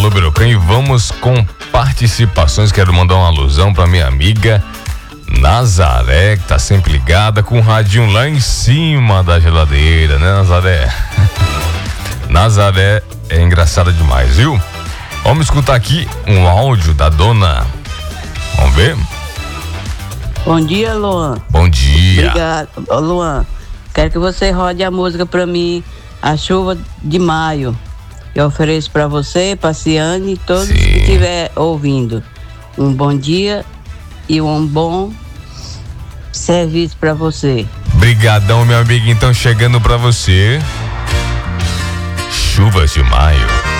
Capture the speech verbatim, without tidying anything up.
Alô, Birucã, e vamos com participações. Quero mandar uma alusão pra minha amiga Nazaré, que tá sempre ligada com o radinho lá em cima da geladeira, né, Nazaré? Nazaré é engraçada demais, viu? Vamos escutar aqui um áudio da dona. Vamos ver? Bom dia, Luan. Bom dia. Obrigado. Ô, Luan, quero que você rode a música pra mim, A Chuva de Maio. Eu ofereço pra você, pra Ciane e todos Sim. que estiver ouvindo. Um bom dia e um bom serviço pra você. Brigadão, meu amigo. Então, chegando pra você, Chuvas de Maio.